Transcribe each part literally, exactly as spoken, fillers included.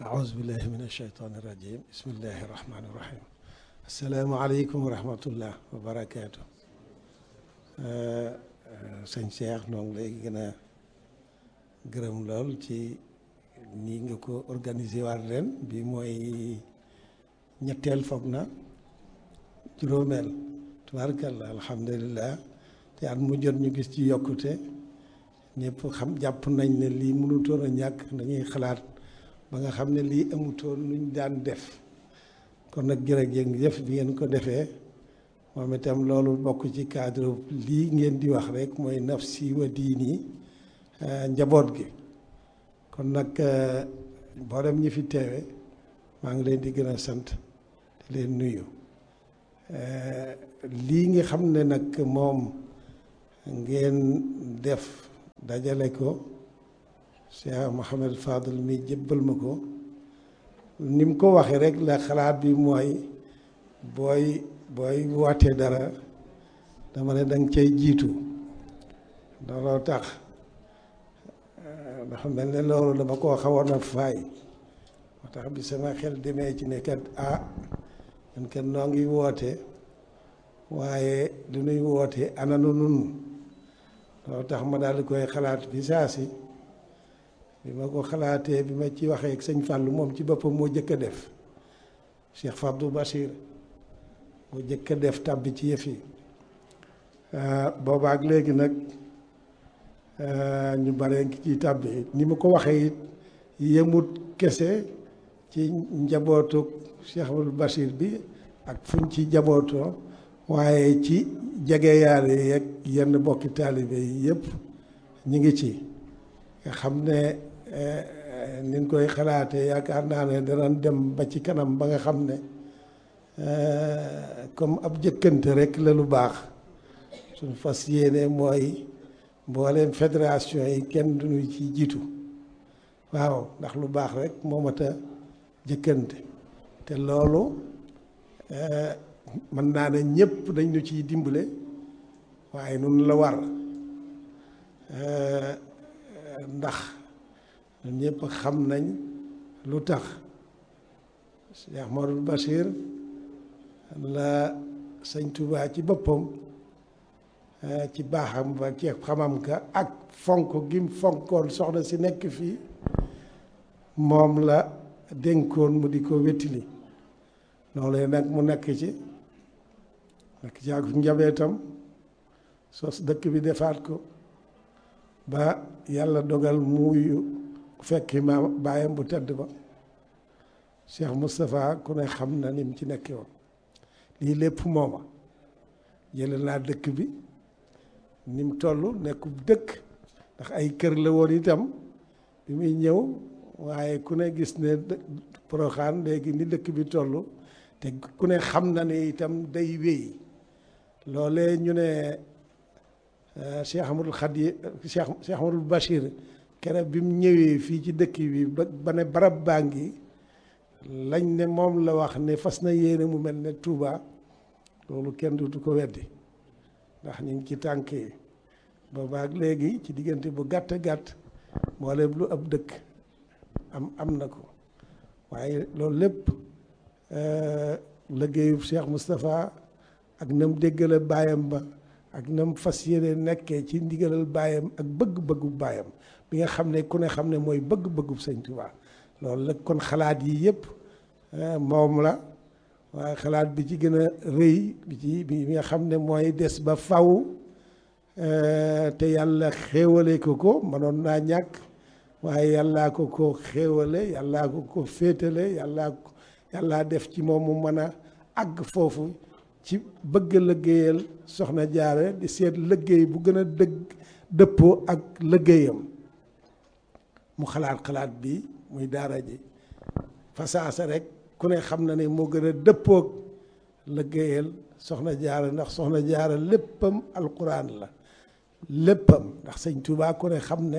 أعوذ بالله من الشيطان الرجيم بسم الله الرحمن الرحيم السلام عليكم ورحمة الله وبركاته sëñ Cheikh noo ngi lay gën a gërëm lool ci nii nga ko organisé waat ren bi mooy ñetteel foog na juróomeel tubaarkalla alhamdulilah te at mu jot ñu gis ci yokkute ñëpp xam jàpp nañ ne lii mënutoon a ñàkk dañuy xalaat ba nga xam ne lii amutoon luñ daan def kon nag jërëjëf bi ngeen ko defee moom itam loolu bokk ci cadre lii ngeen di wax rek mooy nafsi wa diini njaboot gi kon nag mboolem ñi fi teewe maa ngi leen di gën a sant di leen nuyu lii nga xam ne nag moom ngeen def dajale ko Cheikh Mouhamed Fadel mi jébbal ma ko ni mu ko waxee rek la xalaat bi mooy booy booy wootee dara dama ne danga cay jiitu looloo tax dafa mel ne loolu dama koo xawoon a faay moo tax bi sama xel demee ci ne kat ah ñun kat noo ngi woote waaye lu nuy woote ananu nun loolu tax ma daal di koy xalaat bi saa si bi ma ko xalaatee bi ma ci waxee ak sëñ Fallou moom ci boppam moo jëkk a def Cheikh Fabdou Bachir moo jëkk a def tàbbi ci yëf yi boobaak léegi nag ñu bare ngi ciy tàbbi ni ma ko waxee it yemut kese ci njabootu Cheikh Fabdou Bachir bi ak fuñ ci njabootoo waaye ci jegeyaale yeeg yenn bokki taalibe yi yëpp ñu ngi ci nga xam ne ni ñu koy xalaatee yaakaar naa ne danañ dem ba ci kanam ba nga xam ne comme ab jëkkante rek la lu baax suñu fas yéene mooy mbooleem fédération yi kenn duñu ci jiitu waaw ndax lu baax rek moo mat a jëkkante te loolu mën naa ne ñëpp dañ ñu ciy dimbale waaye nun la war ndax ñun ñëpp xam nañ lu tax Cheikh Modou Bachir la sëñ Touba ci boppam ci baaxam ba ci xamam ka ak fonk gim fonkoon soxna si nekk fii moom la dénkoon mu di ko wettili loolu nag mu nekk ci nekk ci ak njabootam sos dëkk bi defaat ko ba yàlla dogal muuyu fekki ma baayam bu tedd ba Cheikh Moustapha ku ne xam na ni mu ci nekke woon lii lépp mooma jële naa dëkk bi ni mu toll nekku dëkk ndax ay kër la woon itam bi muy ñëw waaye ku ne gis ne Porokhane léegi ni dëkk bi toll te ku ne xam na ne itam day wéy loolee ñu ne Cheikh Amadou Khadi Cheikh Cheikh Amadou Bachir keroog bi mu ñëwee fii ci dëkk bi ba ba ne barab baa ngi lañ ne moom la wax ne fas na yéene mu mel ne Touba loolu kenn du ko weddi ndax ñu ngi ci tànk yi boobaak léegi ci diggante bu gàtt gàtt mboolem lu ab dëkk am am na ko waaye loolu lépp liggéeyu Cheikh Moustapha ak nam déggale baayam ba ak nam fas yéene nekkee ci ndigalal baayam ak bëgg-bëggu baayam bi nga xam ne ku ne xam ne mooy bëgg-bëggu sëñ Tuubaa loolu la kon xalaat yi yëpp moom la waaye xalaat bi ci gën a rëy bi ci bi nga xam ne mooy des ba faw te yàlla xéewale ko ko mënoon naa ñàkk waaye yàllaa ko ko xéewale yàllaa ko ko féetale yàllaa ko yàllaa def ci moom mu mën a àgg foofu ci bëgg liggéeyal soxna jaare di seet liggéey bu gën a dëgg dëppoo ak liggéeyam mu xalaat xalaat bi muy daara ji fasaasa rek ku ne xam na ne moo gën a dëppoog liggéeyal soxna jaare ndax soxna jaare léppam alquran la léppam ndax sëñ Tuubaa ku ne xam ne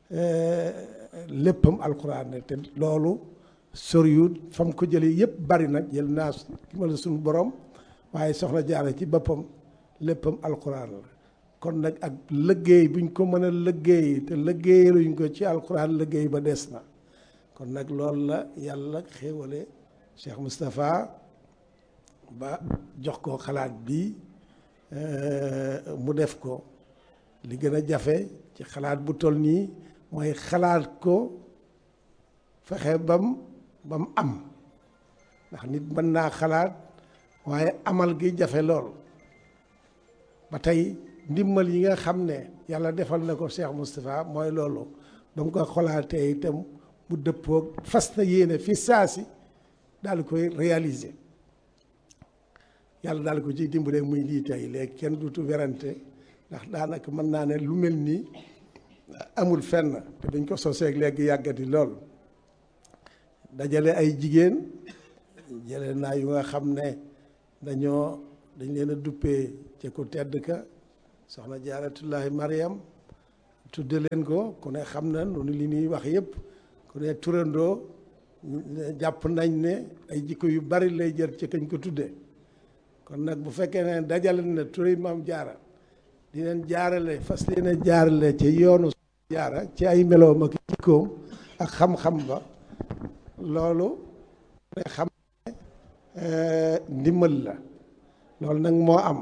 léppam alquran la te loolu soriwut fam ko jëlee yëpp bari nag jël naa ki ma la suñu borom waaye soxna jaare ci boppam léppam alquran la kon nag ak liggéey buñ ko mën a liggéey te liggéeyaluñ ko ci alquran liggéey ba des na kon nag loolu la yàlla xéewale Cheikh Moustapha ba jox ko xalaat bi mu def ko. li gën a jafe ci xalaat bu toll nii mooy xalaat ko fexe bam bam am ndax nit mën naa xalaat waaye amal gi jafe lool ba tey ndimbal yi nga xam ne yàlla defal na ko Cheikh Moustapha mooy loolu ba mu ko xalaatee itam mu dëppoo fas na yéene fi saasi daal koy réaliser yàlla daal ko ciy dimbale muy lii tey léegi kenn dutu werante ndax daanaka mën naa ne lu mel nii amul fenn te dañ ko soseeg léegi yàggati lool dajale ay jigéen jële naa yu nga xam ne dañoo dañ leen a duppee ci ku tedd ka soxna Jaaratullaahi Mariam tudde leen ko ku ne xam na noonu li ñuy wax yëpp ku ne turandoo jàpp nañ ne ay jikko yu bari lay jël ci kañ ko tudde kon nag bu fekkee ne dajale na turi Maam Jaara di leen jaarale fas leen a jaarale ci yoonu jaara ci ay meloom ak jikkoom ak xam-xam ba loolu ne xam ne ndimbal la loolu nag moo am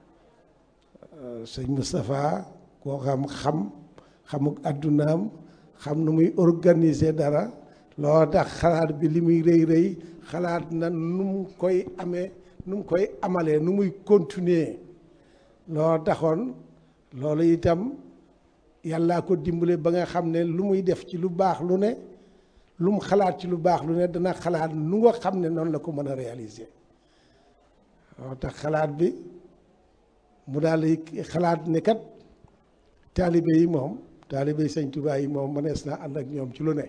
sëñ Moustapha koo xam xam xamuk addunaam xam nu muy organiser dara loo tax xalaat bi li muy rëy rëy xalaat na nu mu koy amee nu mu koy amalee nu muy continuer loo taxoon loolu itam yàllaa ko dimbale ba nga xam ne lu muy def ci lu baax lu ne lu mu xalaat ci lu baax lu ne dana xalaat nu nga xam ne noonu la ko mën a réaliser loo tax xalaat bi mu daal di xalaat ne kat taalibe yi moom taalibe yi Sëñ Tuubaa yi moom mënees naa ànd ak ñoom ci lu ne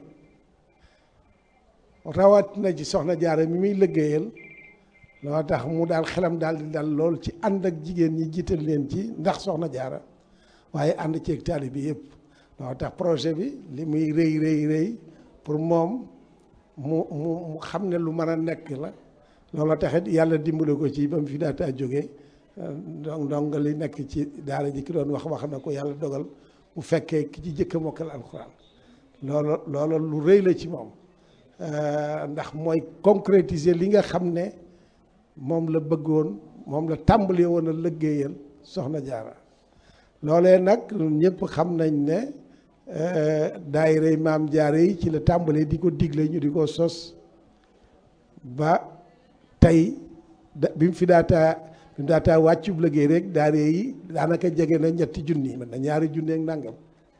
rawat na ci soxna Jaara mi muy liggéeyal loo tax mu daal xelam daal di dal lool ci ànd ak jigéen ñi jiital leen ci ndax soxna Jaara waaye ànd ceeg taalibe bi yëpp loo tax projet bi li muy rëy rëy rëy pour moom mu mu mu xam ne lu mën a nekk la loolu taxit yàlla dimbale ko ci ba mu fi daataa jógee donc donc li nekk ci daara ji ki doon wax wax na ko yàlla dogal mu fekkee ki ci jëkk a mokkal alxuraan loolu loolu lu rëy la ci moom ndax mooy concrétiser li nga xam ne moom la bëggoon moom la tàmbali woon a liggéeyal soxna Jaara loolee nag ñëpp xam nañ ne daayira Maam Jaara yi ci la tàmbalee di ko digle ñu di ko sos ba tey da bi mu fi daataa bi mu daataa wàccub liggéey rek daayira yi daanaka jege na ñetti junni mën na ñaari junni ak nangam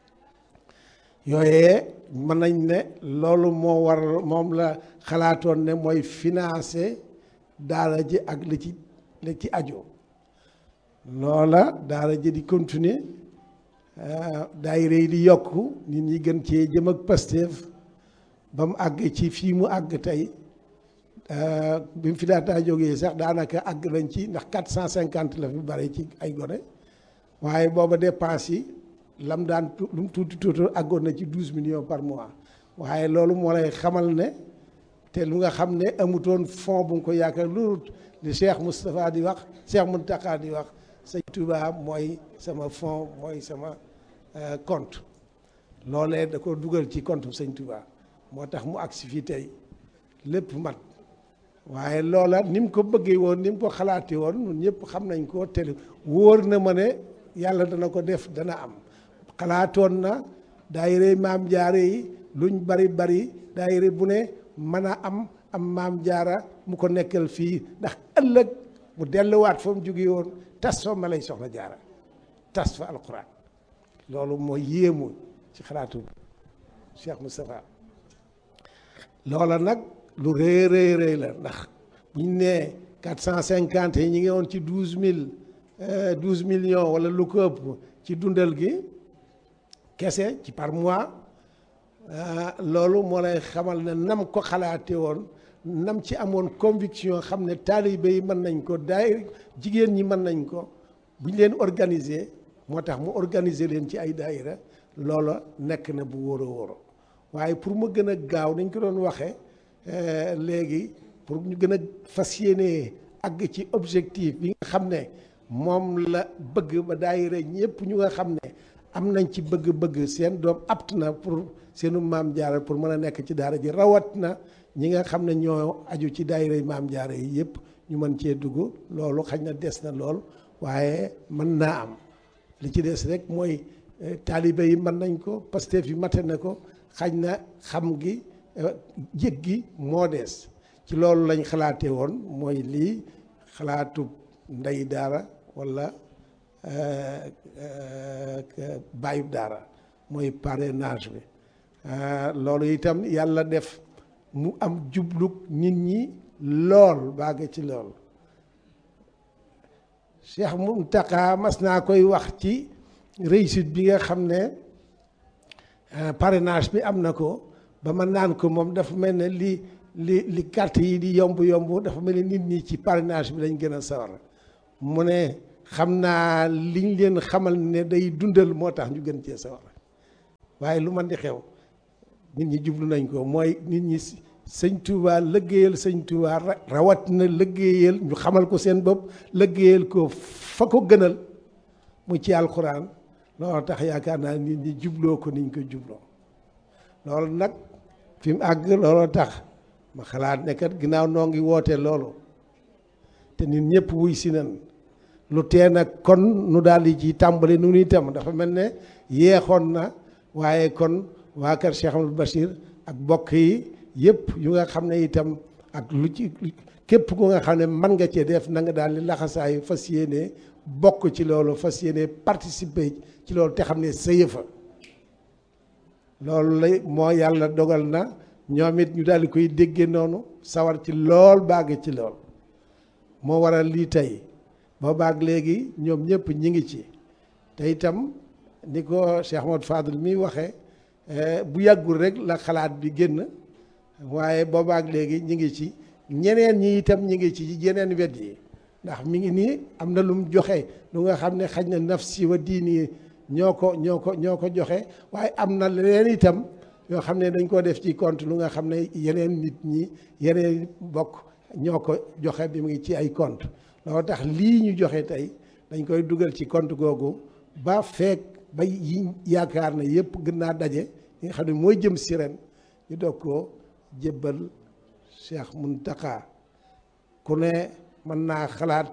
yooyee mën nañ ne loolu moo war moom la xalaatoon ne mooy financer daara ji ak li ci li ci aju loola daara ji di continuer daayira yi di yokk nit ñi gën cee jëm ak Pastef ba mu àgg ci fii mu àgg tey bi mu fi daataa jógee sax daanaka àgg nañ ci ndax quatre cent cinquante la fi bare ci ay gone waaye booba dépense yi lam daan lu mu tuuti tuuti àggoon na ci douze millions par mois waaye loolu moo lay xamal ne te lu nga xam ne amutoon fond bu nga ko yaakaar lu li Cheikh Moustapha di wax Cheikh Mountakha di wax Sëñ Tuubaa mooy sama fond mooy sama compte loolee da ko dugal ci compte Sëñ Tuubaa moo tax mu agsi fii tey lépp mat waaye loola ni mu ko bëggee woon ni mu ko xalaatee woon ñun ñëpp xam nañ ko te wóor na ma ne yàlla dana ko def dana am xalaatoon na daayira Maam Jaara yi luñ bari bari daayira bu ne mën a am am Maam Jaara mu ko nekkal fii ndax ëllëg mu delluwaat fa mu jógee woon tas fa ma lay soxna Jaara tas fa alquran loolu mooy yéemu ci xalaatu Cheikh Moustapha loola nag lu rëy rëy rëy la ndax buñ nee quatre cent cinquante yi ñi ngi woon ci douze mille douze millions wala lu ko ëpp ci dundal gi kese ci par mois loolu moo lay xamal ne nam ko xalaate woon nam ci amoon conviction xam ne taalibe yi mën nañ ko daay jigéen ñi mën nañ ko buñ leen organiser moo tax mu organiser leen ci ay daayira loola nekk na bu wóor a wóoro waaye pour mu gën a gaaw dañ ko doon waxee léegi pour ñu gën a fas yéene àgg ci objectif bi nga xam ne moom la bëgg ba daayira ñëpp ñu nga xam ne am nañ ci bëgg-bëgg seen doom apt na pour seenu maam jaara pour mën a nekk ci daara ji rawat na ñi nga xam ne ñoo aju ci daayira maam jaara yi yëpp ñu mën cee dugg loolu xañ na des na lool waaye mën naa am li ci des rek mooy taalibe yi mën nañ ko Pastef yi mate na ko xañ na xam gi jég gi moo des ci loolu lañ xalaatee woon mooy lii xalaatu ndey daara walla bàyyub daara mooy parrainage bi loolu itam yàlla def mu am jublug nit ñi lool bàgg ci lool Cheikh Mountakha mas naa koy wax ci réussite bi nga xam ne parrainage bi am na ko ba ma naan ko moom dafa mel ne li li li carte yi di yomb yomb dafa mel ne nit ñi ci parrainage bi lañ gën a sawar mu ne xam naa liñ leen xamal ne day dundal moo tax ñu gën cee sawar waaye lu man di xew nit ñi jublu nañ ko mooy nit ñi sëñ Touba lëggéeyal sëñ Touba rawat na lëggéeyal ñu xamal ko seen bopp lëggéeyal ko fa ko gënal mu ci alxuraan loolu tax yaakaar naa nit ñi jubloo ko niñ ko jubloo loolu nag fi mu àgg looloo tax ma xalaat ne kat ginnaaw noo ngi woote loolu te nit ñëpp wuy si nan lu tee nag kon nu daal di ci tàmbali nu itam dafa mel ne yeexoon na waaye kon waa kër Cheikh Amadou Bachir ak bokk yi yëpp yu nga xam ne itam ak lu ci képp ku nga xam ne mën nga cee def na nga daal di laxasaayu fas yéene bokk ci loolu fas yéene participer ci loolu te xam ne sa yëfa loolu lay moo yàlla dogal na ñoom it ñu daal di koy déggee noonu sawar ci lool bàgg ci lool moo waral lii tey ba baag léegi ñoom ñëpp ñi ngi ci te itam ni ko Cheikh Ahmadou Fadel mi waxee bu yàggul rek la xalaat bi génn waaye boobaak léegi ñi ngi ci ñeneen ñi itam ñi ngi ci yeneen wet yi ndax mi ngi nii am na lu mu joxe lu nga xam ne xaj na nafsi wa diini ñoo ko ñoo ko ñoo ko joxe waaye am na leneen itam yoo xam ne dañ ko def ci compte lu nga xam ne yeneen nit ñi yeneen bokk ñoo ko joxe bi mu ngi ci ay compte loolu tax lii ñu joxe tey dañ koy dugal ci compte googu ba feek ba yi yaakaar na yëpp gën naa daje li nga xam ne mooy jëm si ren ñu doog ko jébbal Cheikh Mountakha ku ne mën naa xalaat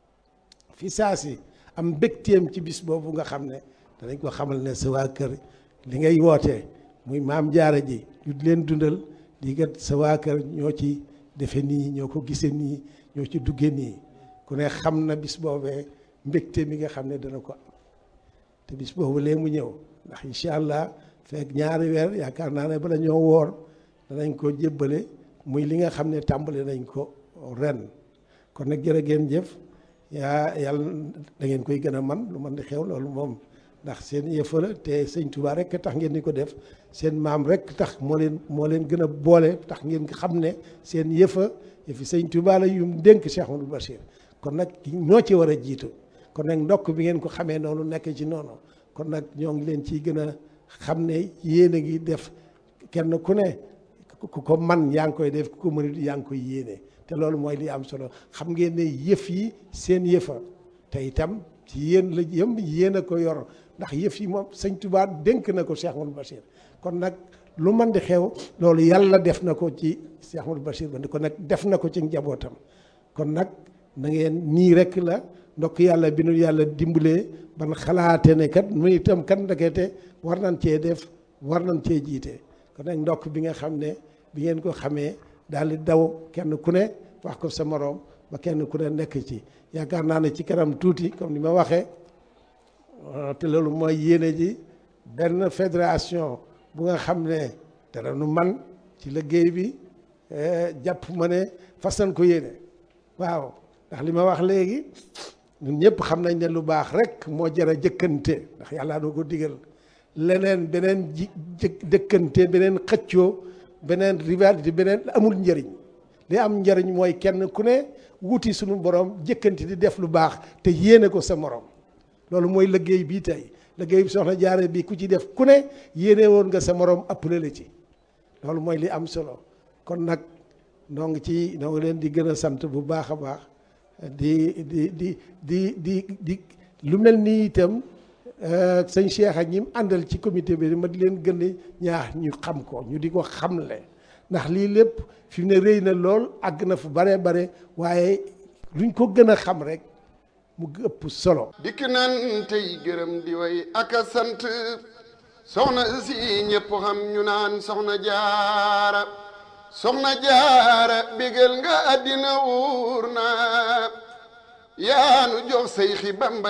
fi saa si am mbégteem ci bis boobu nga xam ne danañ ko xamal ne sa waa kër li ngay wootee muy maam jaara ji ñu leen dundal di kat sa waa kër ñoo ci defe nii ñoo ko gisee nii ñoo ci duggee nii ku ne xam na bis boobee mbégte mi nga xam ne dana ko am te bis boobu lee mu ñëw ndax incha allah fekk ñaari weer yaakaar naa ne bala ñoo woor danañ ko jébbale muy li nga xam ne tàmbali nañ ko ren kon nag jërë ngeen jëf yaa yàlla da ngeen koy gën a man lu man di xew loolu moom ndax seen yëfa la te sëñ Touba rek tax ngeen di ko def seen maam rek tax moo leen moo leen gën a boole tax ngeen xam ne seen yëfa yëfi sëñ Touba la yum dénk Cheikh Amadou Bachir kon nag ñoo ci war a jiitu kon nag ndokk bi ngeen ko xamee noonu nekk ci noonu kon nag ñoo ngi leen ciy gën a xam ne yéen a ngi def kenn ku ne ku ko man yaa ngi koy def ku ko mënut yaa ngi koy yéene te loolu mooy li am solo xam ngeen ne yëf yi seen yëfa te itam ci yéen la yëm yéen a ko yor ndax yëf yi moom sëñ Touba dénk na ko Cheikh Amadou Bachir kon nag lu man di xew loolu yàlla def na ko ci Cheikh Amadou Bachir ba kon nag def na ko ci njabootam kon nag na ngeen nii rek la ndokk yàlla bi nu yàlla dimbalee ban xalaate ne kat nu itam kat ndekete war nañ cee def war nañ cee jiite kon nag ndokk bi nga xam ne bi ngeen ko xamee daal di daw kenn ku ne wax ko sa moroom ba kenn ku ne nekk ci yaakaar naa ne ci kanam tuuti comme ni ma waxee te loolu mooy yéene ji benn fédération bu nga xam ne dara nu man ci liggéey bi jàpp ma ne fas nañ ko yéene waaw ndax li ma wax léegi ñun ñëpp xam nañ ne lu baax rek moo jar a jëkkante ndax yàlla doo ko digal leneen beneen ji jëkkante beneen xëccoo beneen rivalité beneen amul njëriñ li am njëriñ mooy kenn ku ne wuti suñu borom jëkkante di def lu baax te yéene ko sa morom loolu mooy liggéey bii tey liggéey bi soxna jaare bi ku ci def ku ne yéene woon nga sa morom appelé la ci loolu mooy li am solo kon nag noo ngi ci noo ngi leen di gën a sant bu baax a baax di di di di di di lu mel nii itam sëñ Cheikh ak ñi mu àndal ci comité bi ma di leen gën a ñaax ñu xam ko ñu di ko xamle ndax lii lépp fi mu ne rëy na lool àgg na fu bare bare waaye luñ ko gën a xam rek mu ëpp solo. dikk nan tey gërëm di way ak a sant soxna si ñëpp xam ñu naan soxna jaara soxna jaara bégal nga àddina wuur na yaanu jox say xi Bamba